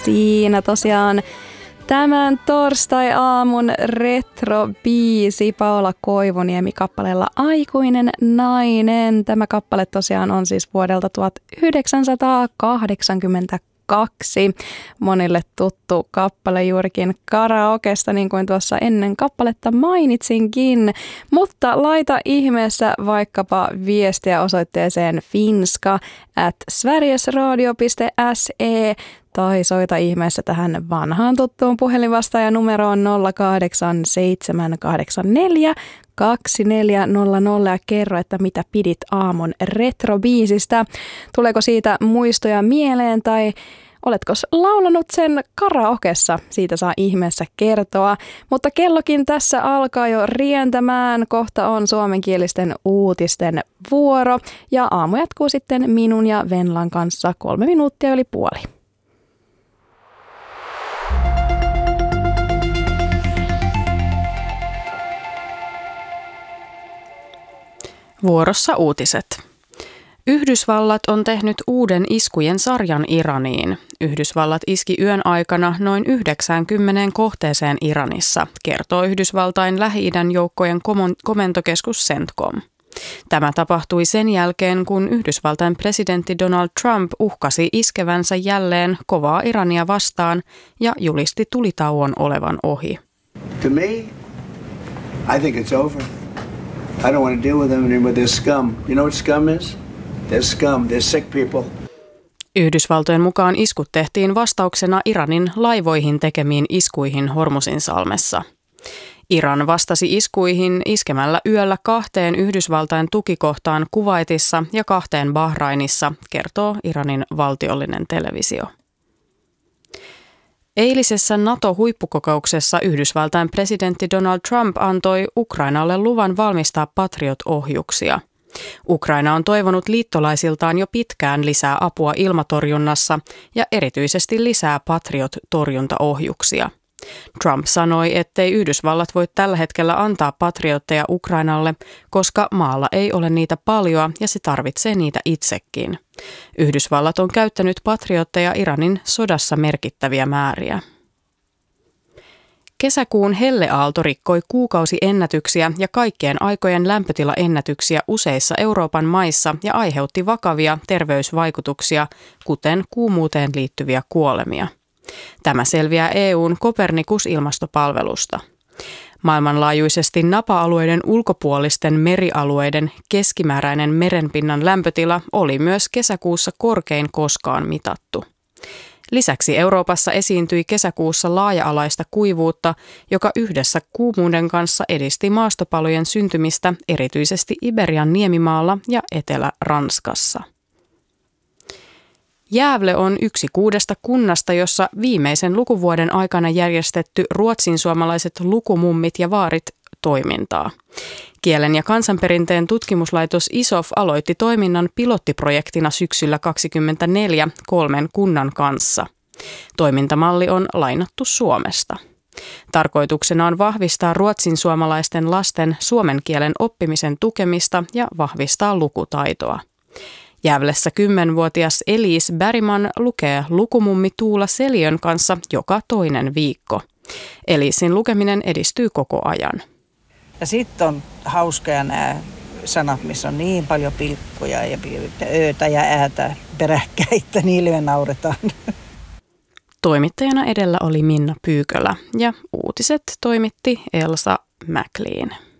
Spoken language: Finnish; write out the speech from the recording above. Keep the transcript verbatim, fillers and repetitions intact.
siinä tosiaan tämän torstai-aamun retro-biisi Paula Koivuniemi kappaleella Aikuinen nainen. Tämä kappale tosiaan on siis vuodelta tuhatyhdeksänsataakahdeksankymmentäkaksi. Monille tuttu kappale juurikin karaokesta, niin kuin tuossa ennen kappaletta mainitsinkin. Mutta laita ihmeessä vaikkapa viestiä osoitteeseen finska at sverigesradio piste se tai soita ihmeessä tähän vanhaan tuttuun puhelinvastaajan numeroon nolla kahdeksan seitsemän kahdeksan neljä kaksi neljä nolla nolla ja kerro, että mitä pidit aamun retrobiisistä. Tuleeko siitä muistoja mieleen tai oletko laulanut sen karaokessa? Siitä saa ihmeessä kertoa. Mutta kellokin tässä alkaa jo rientämään. Kohta on suomenkielisten uutisten vuoro ja aamu jatkuu sitten minun ja Venlan kanssa kolme minuuttia yli puoli. Vuorossa uutiset. Yhdysvallat on tehnyt uuden iskujen sarjan Iraniin. Yhdysvallat iski yön aikana noin yhdeksäänkymmeneen kohteeseen Iranissa, kertoo Yhdysvaltain Lähi-idän joukkojen komentokeskus CENTCOM. Tämä tapahtui sen jälkeen, kun Yhdysvaltain presidentti Donald Trump uhkasi iskevänsä jälleen kovaa Irania vastaan ja julisti tulitauon olevan ohi. To me, I think it's over. I don't want to deal with them anymore. They're scum. You know what scum is? They're scum. They're sick people. Yhdysvaltojen mukaan iskut tehtiin vastauksena Iranin laivoihin tekemiin iskuihin Hormuzinsalmessa. Iran vastasi iskuihin iskemällä yöllä kahteen Yhdysvaltain tukikohtaan Kuwaitissa ja kahteen Bahrainissa, kertoo Iranin valtiollinen televisio. Eilisessä NATO-huippukokouksessa Yhdysvaltain presidentti Donald Trump antoi Ukrainalle luvan valmistaa Patriot-ohjuksia. Ukraina on toivonut liittolaisiltaan jo pitkään lisää apua ilmatorjunnassa ja erityisesti lisää Patriot-torjuntaohjuksia. Trump sanoi, ettei Yhdysvallat voi tällä hetkellä antaa patriotteja Ukrainalle, koska maalla ei ole niitä paljoa ja se tarvitsee niitä itsekin. Yhdysvallat on käyttänyt patriotteja Iranin sodassa merkittäviä määriä. Kesäkuun helleaalto rikkoi kuukausiennätyksiä ja kaikkien aikojen lämpötilaennätyksiä useissa Euroopan maissa ja aiheutti vakavia terveysvaikutuksia, kuten kuumuuteen liittyviä kuolemia. Tämä selviää E U:n Copernicus-ilmastopalvelusta. Maailmanlaajuisesti napa-alueiden ulkopuolisten merialueiden keskimääräinen merenpinnan lämpötila oli myös kesäkuussa korkein koskaan mitattu. Lisäksi Euroopassa esiintyi kesäkuussa laaja-alaista kuivuutta, joka yhdessä kuumuuden kanssa edisti maastopalojen syntymistä erityisesti Iberian niemimaalla ja Etelä-Ranskassa. Gävle on yksi kuudesta kunnasta, jossa viimeisen lukuvuoden aikana järjestetty ruotsinsuomalaiset lukumummit ja vaarit toimintaa. Kielen ja kansanperinteen tutkimuslaitos I S O F aloitti toiminnan pilottiprojektina syksyllä kaksikymmentäneljä kolmen kunnan kanssa. Toimintamalli on lainattu Suomesta. Tarkoituksena on vahvistaa ruotsinsuomalaisten lasten suomen kielen oppimisen tukemista ja vahvistaa lukutaitoa. Gävlessä kymmenvuotias Elise Bergman lukee lukumummi Tuula Seliön kanssa joka toinen viikko. Elisin lukeminen edistyy koko ajan. Ja sitten on hauskoja nämä sanat, missä on niin paljon pilkkoja ja öötä ja äätä peräkkäin, että niille me nauretaan. Toimittajana edellä oli Minna Pyykölä ja uutiset toimitti Elsa McLean.